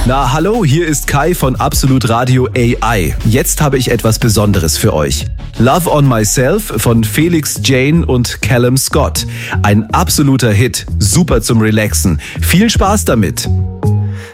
Na, hallo, hier ist Kai von Absolut Radio AI. Jetzt habe ich etwas Besonderes für euch. Love on Myself von Felix Jane und Callum Scott. Ein absoluter Hit, super zum Relaxen. Viel Spaß damit.